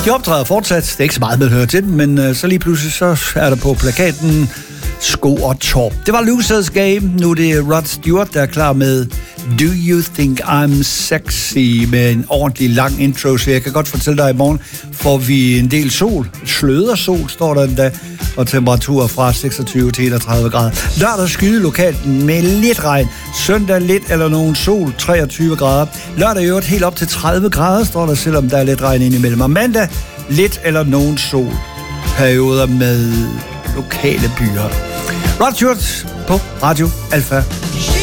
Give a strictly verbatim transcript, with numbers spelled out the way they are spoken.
De optræder fortsat. Det er ikke så meget med at høre til dem, men uh, så lige pludselig så er der på plakaten Sko og Torp. Det var Losers Game. Nu er det Rod Stewart, der er klar med Do You Think I'm Sexy med en ordentlig lang intro, så jeg kan godt fortælle dig, at i morgen får vi en del sol. Sløder sol, står der endda, og temperaturer fra seksogtyve til enogtredive grader. Lørdag skyde lokalt med lidt regn. Søndag lidt eller nogen sol, treogtyve grader. Lørdag i øvrigt helt op til tredive grader, står der, selvom der er lidt regn indimellem. Og mandag lidt eller nogen sol. Perioder med lokale byer. Rod Stewart på Radio Alpha.